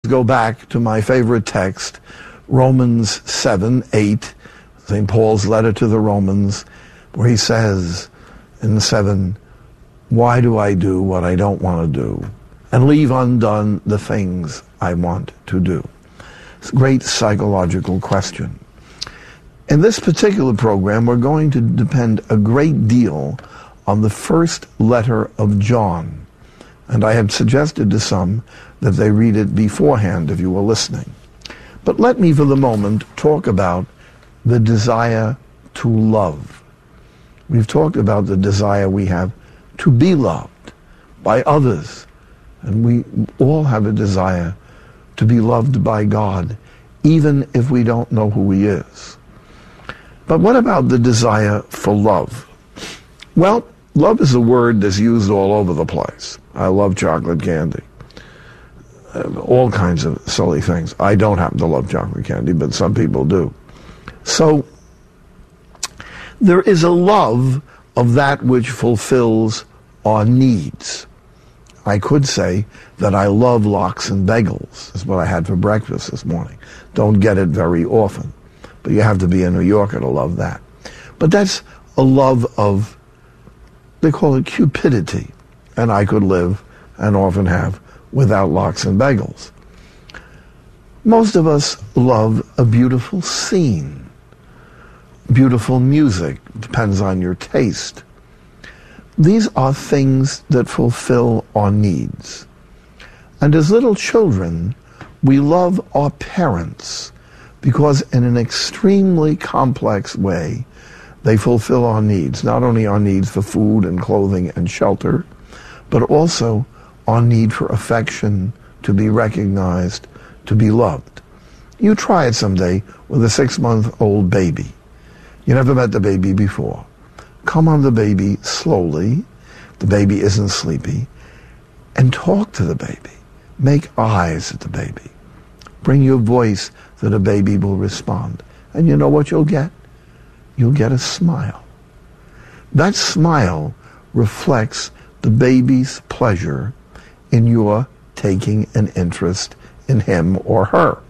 go back to my favorite text, Romans 7:8, St. Paul's letter to the Romans, where he says in 7, why do I do what I don't want to do and leave undone the things I want to do? It's a great psychological question. In this particular program, we're going to depend a great deal on the first letter of John. And I had suggested to some that they read it beforehand if you were listening. But let me for the moment talk about the desire to love. We've talked about the desire we have to be loved by others. And we all have a desire to be loved by God, even if we don't know who He is. But what about the desire for love? Well, love is a word that's used all over the place. I love chocolate candy. All kinds of silly things. I don't happen to love chocolate candy, but some people do. So, there is a love of that which fulfills our needs. I could say that I love lox and bagels. That's what I had for breakfast this morning. Don't get it very often. But you have to be a New Yorker to love that. But that's a love of, they call it cupidity. And I could live, and often have, without lox and bagels. Most of us love a beautiful scene. Beautiful music. Depends on your taste. These are things that fulfill our needs. And as little children, we love our parents because in an extremely complex way, they fulfill our needs. Not only our needs for food and clothing and shelter, but also our need for affection, to be recognized, to be loved. You try it someday with a 6-month-old baby. You never met the baby before. Come on the baby slowly, the baby isn't sleepy, and talk to the baby. Make eyes at the baby. Bring your voice that a baby will respond. And you know what you'll get? You'll get a smile. That smile reflects the baby's pleasure in your taking an interest in him or her.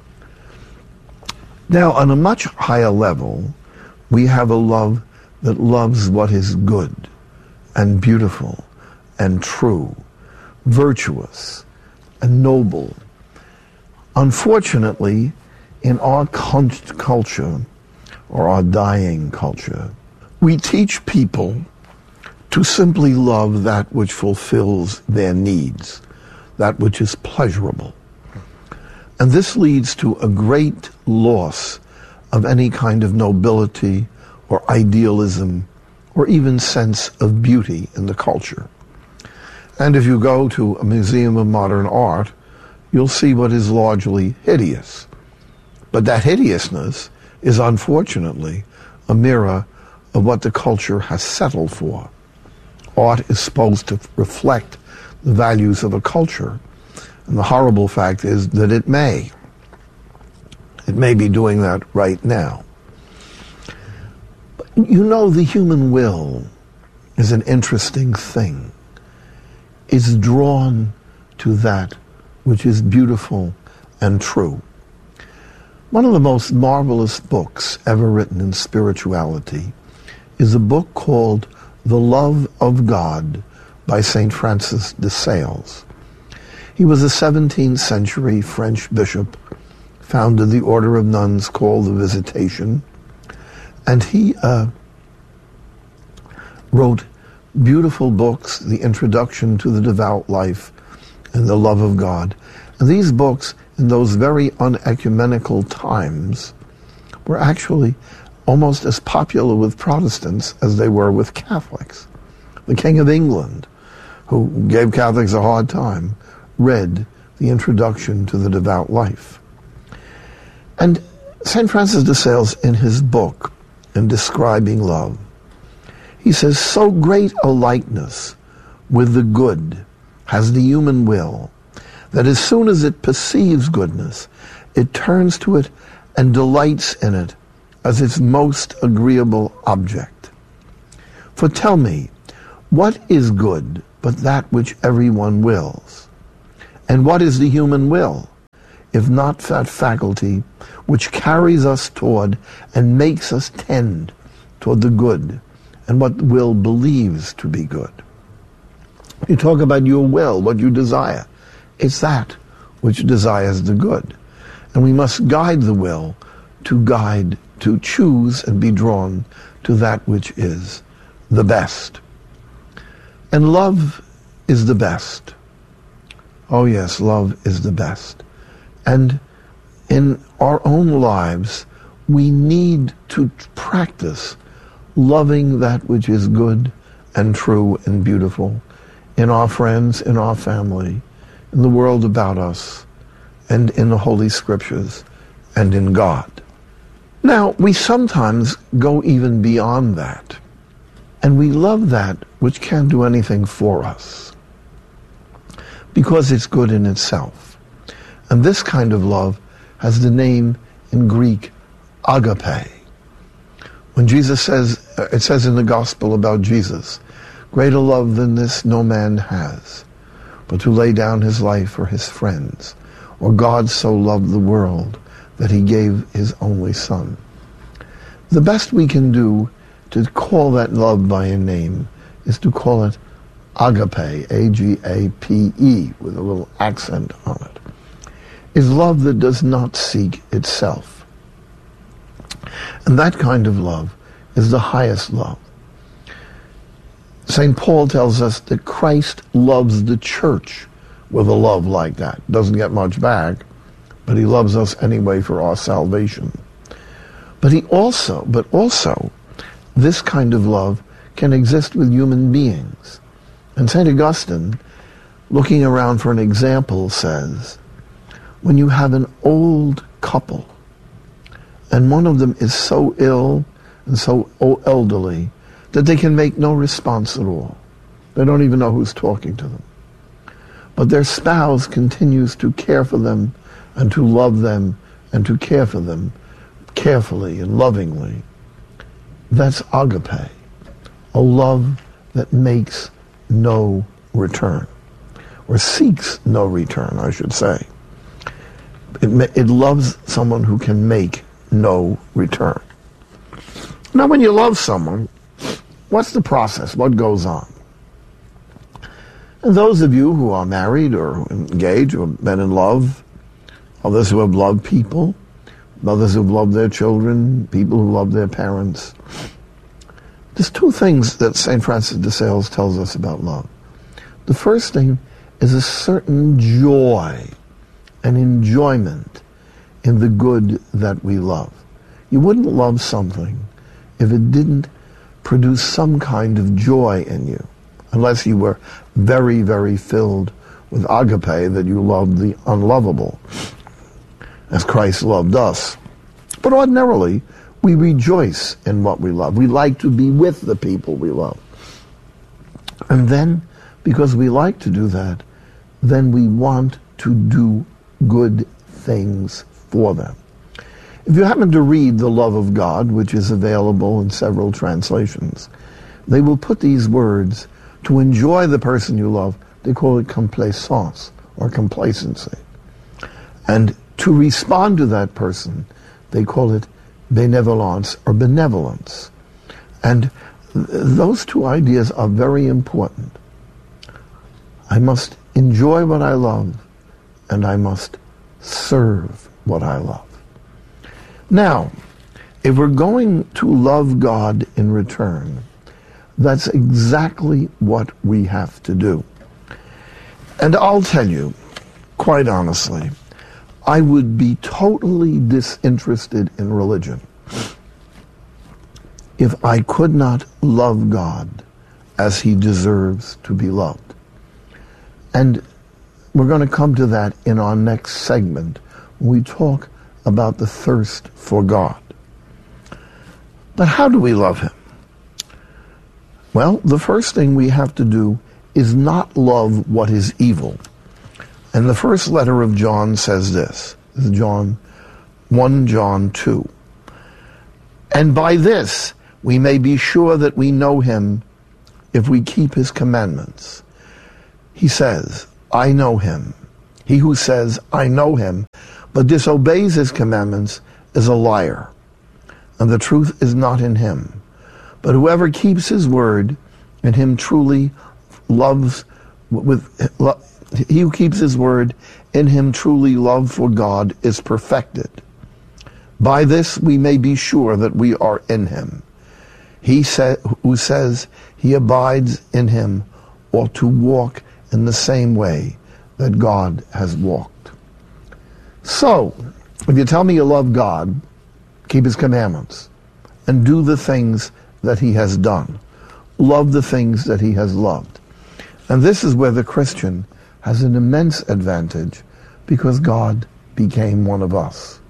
Now, on a much higher level, we have a love that loves what is good and beautiful and true, virtuous and noble. Unfortunately, in our culture, or our dying culture, we teach people to simply love that which fulfills their needs, that which is pleasurable. And this leads to a great loss of any kind of nobility or idealism or even sense of beauty in the culture. And if you go to a museum of modern art, you'll see what is largely hideous. But that hideousness is unfortunately a mirror of what the culture has settled for. Art is supposed to reflect the values of a culture, and the horrible fact is that it may. It may be doing that right now. But you know, the human will is an interesting thing. It's drawn to that which is beautiful and true. One of the most marvelous books ever written in spirituality is a book called The Love of God by St. Francis de Sales. He was a 17th century French bishop, founded the order of nuns called the Visitation, and he wrote beautiful books, The Introduction to the Devout Life and The Love of God. And these books, in those very unecumenical times, were actually almost as popular with Protestants as they were with Catholics. The King of England, who gave Catholics a hard time, read The Introduction to the Devout Life. And St. Francis de Sales, in his book, in describing love, he says, so great a likeness with the good has the human will, that as soon as it perceives goodness, it turns to it and delights in it as its most agreeable object. For tell me, what is good but that which everyone wills? And what is the human will? if not that faculty which carries us toward and makes us tend toward the good and what the will believes to be good. You talk about your will, what you desire. It's that which desires the good. And we must guide the will to choose and be drawn to that which is the best. And love is the best. Oh yes, love is the best. And in our own lives, we need to practice loving that which is good and true and beautiful in our friends, in our family, in the world about us, and in the Holy Scriptures, and in God. Now, we sometimes go even beyond that, and we love that which can't do anything for us, because it's good in itself. And this kind of love has the name in Greek, agape. When Jesus says, it says in the gospel about Jesus, greater love than this no man has, but to lay down his life for his friends. Or God so loved the world that he gave his only Son. The best we can do to call that love by a name is to call it agape, A-G-A-P-E, with a little accent on it. Is love that does not seek itself. And that kind of love is the highest love. St. Paul tells us that Christ loves the church with a love like that. Doesn't get much back, but he loves us anyway for our salvation. But also, this kind of love can exist with human beings. And St. Augustine, looking around for an example, says, when you have an old couple, and one of them is so ill and so elderly that they can make no response at all. They don't even know who's talking to them. But their spouse continues to care for them and to love them and to care for them carefully and lovingly. That's agape, a love that makes no return, or seeks no return, I should say. It loves someone who can make no return. Now, when you love someone, what's the process? What goes on? And those of you who are married or engaged or have been in love, others who have loved people, others who have loved their children, people who love their parents, there's two things that St. Francis de Sales tells us about love. The first thing is a certain joy and enjoyment in the good that we love. You wouldn't love something if it didn't produce some kind of joy in you, unless you were very, very filled with agape, that you loved the unlovable, as Christ loved us. But ordinarily, we rejoice in what we love. We like to be with the people we love. And then, because we like to do that, then we want to do good things for them. If you happen to read The Love of God, which is available in several translations, they will put these words, to enjoy the person you love, they call it complaisance, or complacency. And to respond to that person, they call it benevolence or benevolence. And those two ideas are very important. I must enjoy what I love, and I must serve what I love. Now, if we're going to love God in return, that's exactly what we have to do. And I'll tell you, quite honestly, I would be totally disinterested in religion if I could not love God as he deserves to be loved. And we're going to come to that in our next segment when we talk about the thirst for God. But how do we love him? Well, the first thing we have to do is not love what is evil. And the first letter of John says this. This is 1 John 2. And by this we may be sure that we know him if we keep his commandments. He says, I know him. He who says, I know him, but disobeys his commandments is a liar, and the truth is not in him. But whoever keeps his word, in him truly loves he who keeps his word, in him truly love for God is perfected. By this we may be sure that we are in him. He who says he abides in him ought to walk in the same way that God has walked. So, if you tell me you love God, keep his commandments and do the things that he has done. Love the things that he has loved. And this is where the Christian has an immense advantage, because God became one of us.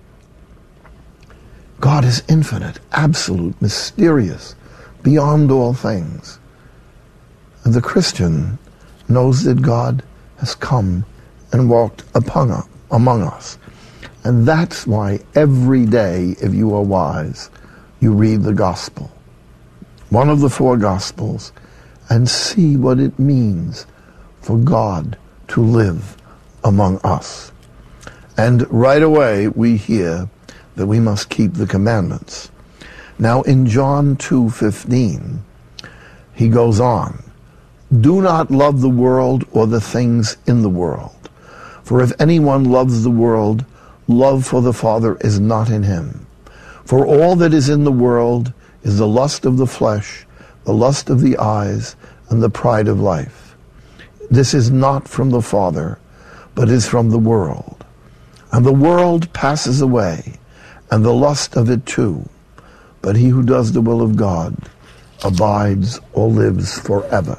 God is infinite, absolute, mysterious, beyond all things. And the Christian knows that God has come and walked among us. And that's why every day, if you are wise, you read the gospel, one of the four gospels, and see what it means for God to live among us. And right away we hear that we must keep the commandments. Now in John 2:15, he goes on, "Do not love the world or the things in the world. For if anyone loves the world, love for the Father is not in him. For all that is in the world is the lust of the flesh, the lust of the eyes, and the pride of life. This is not from the Father, but is from the world. And the world passes away, and the lust of it too. But he who does the will of God abides or lives forever."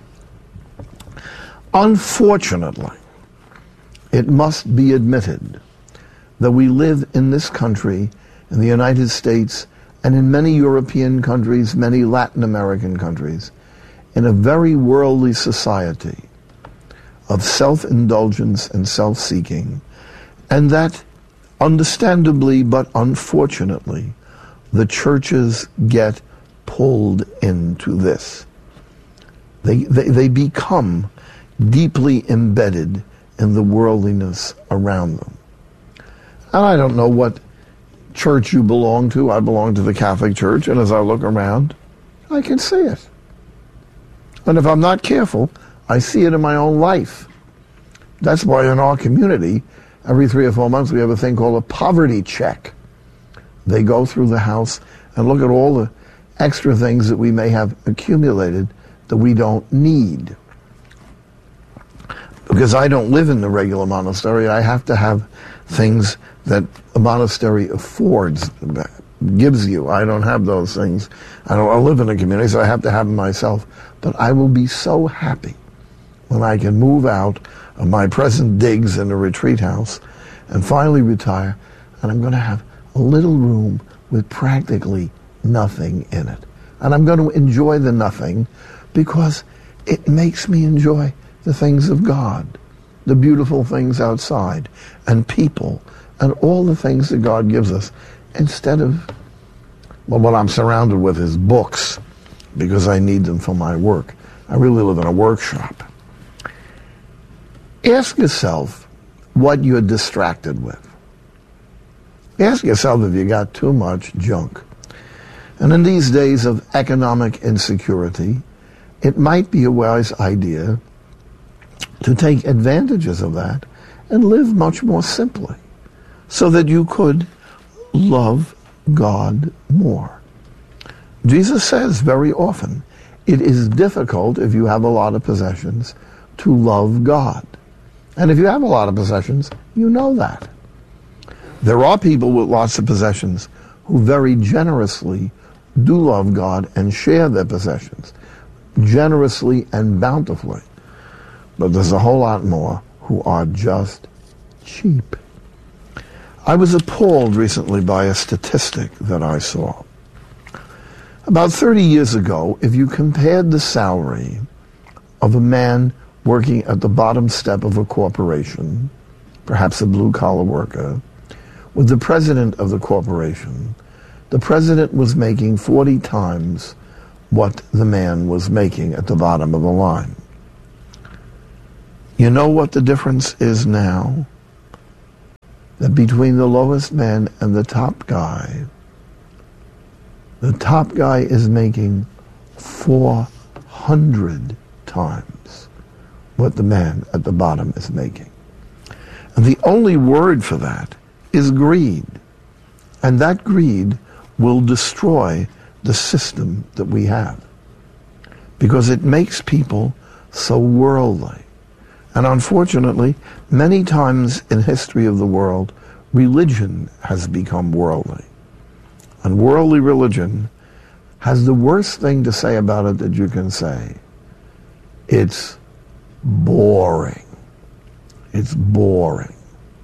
Unfortunately, it must be admitted that we live in this country, in the United States, and in many European countries, many Latin American countries, in a very worldly society of self-indulgence and self-seeking, and that, understandably but unfortunately, the churches get pulled into this. They become deeply embedded in the worldliness around them. And I don't know what church you belong to. I belong to the Catholic Church, and as I look around, I can see it. And if I'm not careful, I see it in my own life. That's why in our community, every 3 or 4 months, we have a thing called a poverty check. They go through the house and look at all the extra things that we may have accumulated that we don't need. Because I don't live in the regular monastery, I have to have things that a monastery affords, gives you. I don't have those things. I live in a community, so I have to have them myself. But I will be so happy when I can move out of my present digs in a retreat house and finally retire, and I'm going to have a little room with practically nothing in it. And I'm going to enjoy the nothing because it makes me enjoy the things of God, the beautiful things outside, and people, and all the things that God gives us, instead of, well, what I'm surrounded with is books, because I need them for my work. I really live in a workshop. Ask yourself what you're distracted with. Ask yourself if you got too much junk. And in these days of economic insecurity, it might be a wise idea to take advantages of that and live much more simply, so that you could love God more. Jesus says very often, it is difficult if you have a lot of possessions to love God. And if you have a lot of possessions, you know that. There are people with lots of possessions who very generously do love God and share their possessions, generously and bountifully. But there's a whole lot more who are just cheap. I was appalled recently by a statistic that I saw. About 30 years ago, if you compared the salary of a man working at the bottom step of a corporation, perhaps a blue-collar worker, with the president of the corporation, the president was making 40 times what the man was making at the bottom of the line. You know what the difference is now? that between the lowest man and the top guy is making 400 times what the man at the bottom is making. And the only word for that is greed. And that greed will destroy the system that we have, because it makes people so worldly. And unfortunately, many times in history of the world, religion has become worldly. And worldly religion has the worst thing to say about it that you can say. It's boring. It's boring.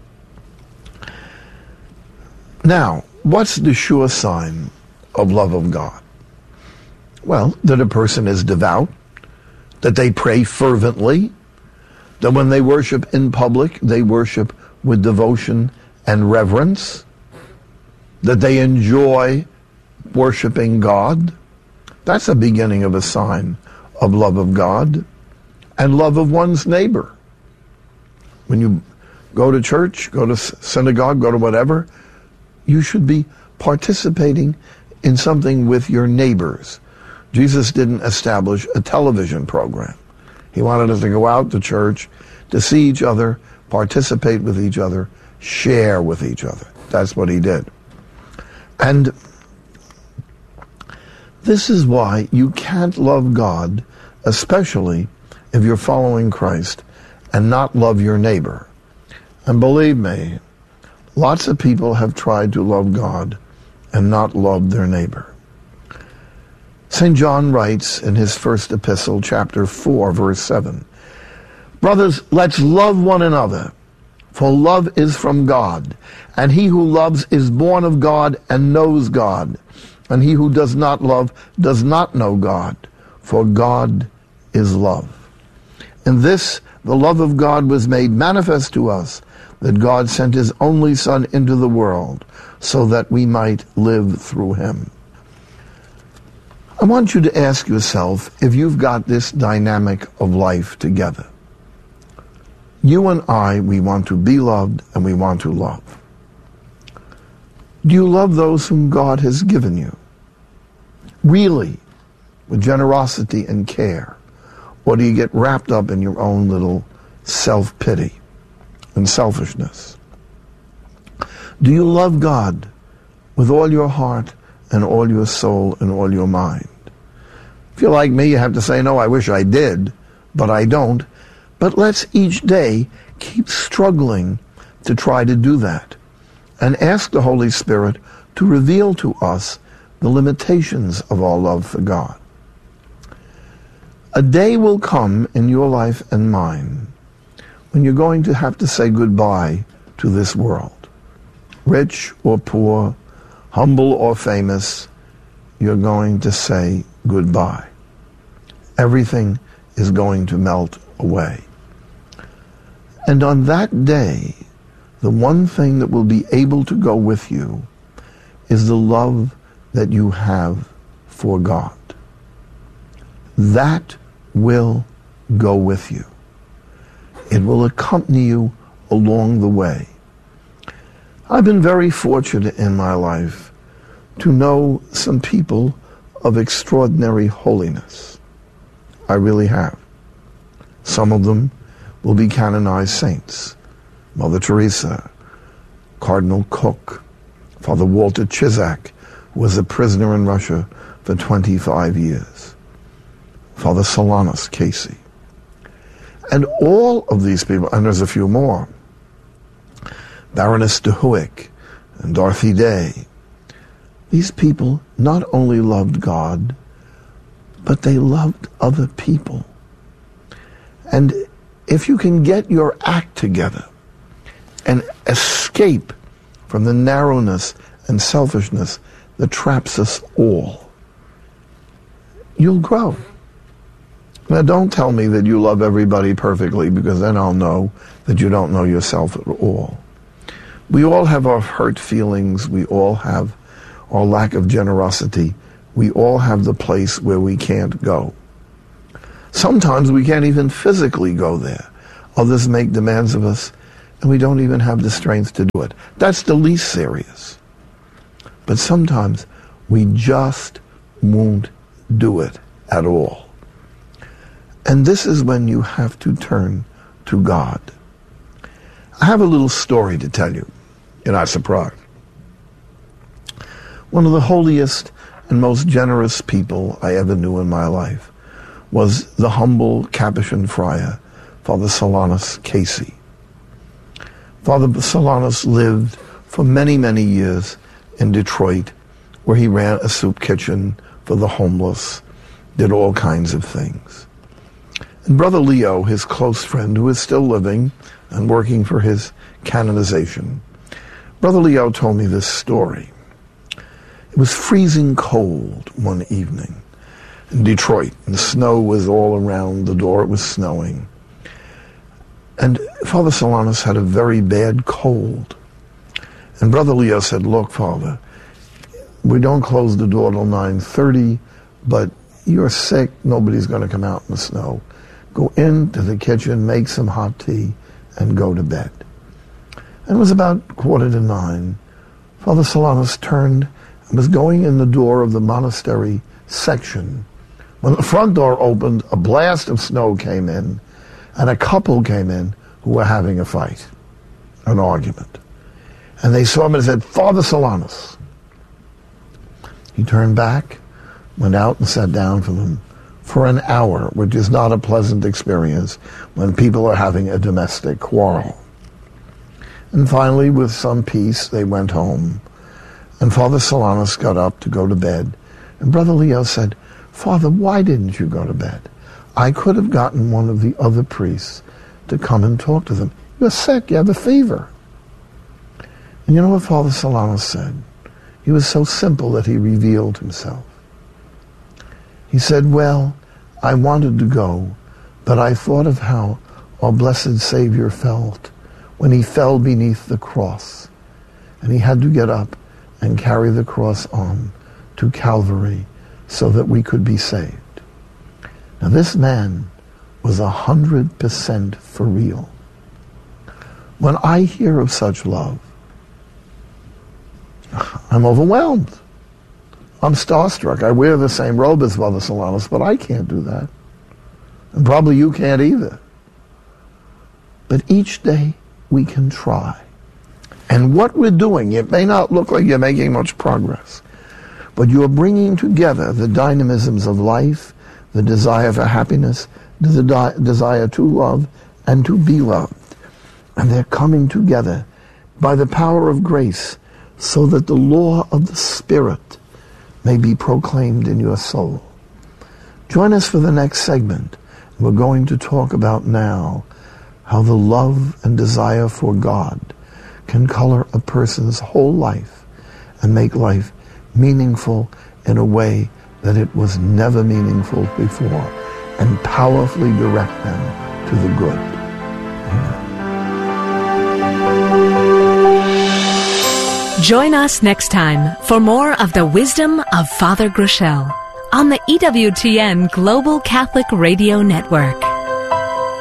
Now, what's the sure sign of love of God? Well, that a person is devout, that they pray fervently, that when they worship in public, they worship with devotion and reverence, that they enjoy worshiping God. That's a beginning of a sign of love of God and love of one's neighbor. When you go to church, go to synagogue, go to whatever, you should be participating in something with your neighbors. Jesus didn't establish a television program. He wanted us to go out to church, to see each other, participate with each other, share with each other. That's what he did. And this is why you can't love God, especially if you're following Christ, and not love your neighbor. And believe me, lots of people have tried to love God and not love their neighbor. St. John writes in his first epistle, chapter 4, verse 7, "Brothers, let's love one another, for love is from God, and he who loves is born of God and knows God, and he who does not love does not know God, for God is love. In this, the love of God was made manifest to us, that God sent his only Son into the world, so that we might live through him." I want you to ask yourself if you've got this dynamic of life together. You and I, we want to be loved and we want to love. Do you love those whom God has given you? Really, with generosity and care? Or do you get wrapped up in your own little self-pity and selfishness? Do you love God with all your heart and all your soul and all your mind? If you're like me, you have to say, no, I wish I did, but I don't. But let's each day keep struggling to try to do that, and ask the Holy Spirit to reveal to us the limitations of our love for God. A day will come in your life and mine when you're going to have to say goodbye to this world. Rich or poor, humble or famous, you're going to say goodbye. Everything is going to melt away. And on that day, the one thing that will be able to go with you is the love that you have for God. That will go with you. It will accompany you along the way. I've been very fortunate in my life to know some people of extraordinary holiness. I really have. Some of them will be canonized saints. Mother Teresa, Cardinal Cook, Father Walter Chisak, who was a prisoner in Russia for 25 years, Father Solanus Casey. And all of these people, and there's a few more, Baroness de Huick and Dorothy Day, these people not only loved God, but they loved other people. And if you can get your act together and escape from the narrowness and selfishness that traps us all, you'll grow. Now, don't tell me that you love everybody perfectly, because then I'll know that you don't know yourself at all. We all have our hurt feelings. We all have our lack of generosity. We all have the place where we can't go. Sometimes we can't even physically go there. Others make demands of us, and we don't even have the strength to do it. That's the least serious. But sometimes we just won't do it at all. And this is when you have to turn to God. I have a little story to tell you. You're not surprised. One of the holiest and most generous people I ever knew in my life was the humble Capuchin friar, Father Solanus Casey. Father Solanus lived for many, many years in Detroit, where he ran a soup kitchen for the homeless, did all kinds of things. And Brother Leo, his close friend, who is still living and working for his canonization, Brother Leo told me this story. It was freezing cold one evening in Detroit, and the snow was all around the door. It was snowing. And Father Solanus had a very bad cold. And Brother Leo said, look, Father, we don't close the door till 9:30, but you're sick. Nobody's going to come out in the snow. Go into the kitchen, make some hot tea, and go to bed. And it was about 8:45. Father Solanus turned and was going in the door of the monastery section. When the front door opened, a blast of snow came in, and a couple came in who were having a fight, an argument. And they saw him and said, Father Solanus. He turned back, went out and sat down for them for an hour, which is not a pleasant experience when people are having a domestic quarrel. And finally, with some peace, they went home. And Father Solanus got up to go to bed. And Brother Leo said, Father, why didn't you go to bed? I could have gotten one of the other priests to come and talk to them. You're sick, you have a fever. And you know what Father Solanus said? He was so simple that he revealed himself. He said, well, I wanted to go, but I thought of how our blessed Savior felt when he fell beneath the cross, and he had to get up and carry the cross on to Calvary so that we could be saved. Now this man was 100% for real. When I hear of such love, I'm overwhelmed. I'm starstruck. I wear the same robe as Father Solanus, but I can't do that. And probably you can't either. But each day we can try. And what we're doing, it may not look like you're making much progress, but you're bringing together the dynamisms of life, the desire for happiness, the desire to love and to be loved. And they're coming together by the power of grace so that the law of the Spirit may be proclaimed in your soul. Join us for the next segment. We're going to talk about now how the love and desire for God can color a person's whole life and make life meaningful in a way that it was never meaningful before, and powerfully direct them to the good. Amen. Join us next time for more of the wisdom of Father Groeschel on the EWTN Global Catholic Radio Network.